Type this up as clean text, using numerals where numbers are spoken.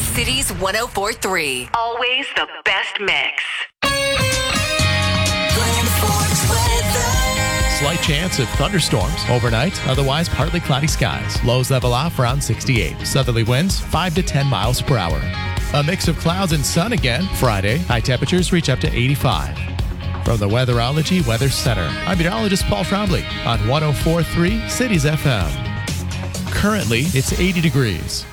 Cities 104.3. Always the best mix. Slight chance of thunderstorms overnight, otherwise partly cloudy skies. Lows level off around 68. Southerly winds 5 to 10 miles per hour. A mix of clouds and sun again Friday. High temperatures reach up to 85. From the Weatherology Weather Center, I'm meteorologist Paul Trombley on 104.3 Cities FM. Currently, it's 80 degrees.